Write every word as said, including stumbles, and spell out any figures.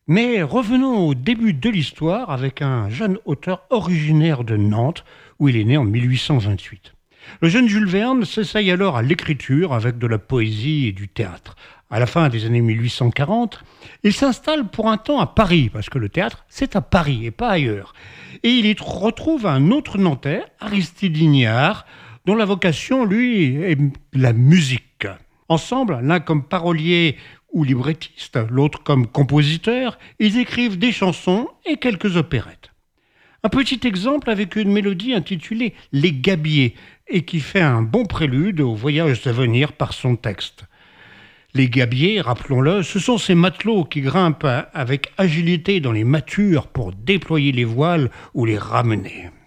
Mais revenons au début de l'histoire avec un jeune auteur originaire de Nantes, où il est né en mille huit cent vingt-huit. Le jeune Jules Verne s'essaye alors à l'écriture avec de la poésie et du théâtre. À la fin des années mille huit cent quarante, il s'installe pour un temps à Paris, parce que le théâtre, c'est à Paris et pas ailleurs. Et il y retrouve un autre Nantais, Aristide Lignard, dont la vocation, lui, est la musique. Ensemble, l'un comme parolier ou librettiste, l'autre comme compositeur, ils écrivent des chansons et quelques opérettes. Un petit exemple avec une mélodie intitulée Les Gabiers et qui fait un bon prélude au voyage à venir par son texte. Les gabiers, rappelons-le, ce sont ces matelots qui grimpent avec agilité dans les mâtures pour déployer les voiles ou les ramener.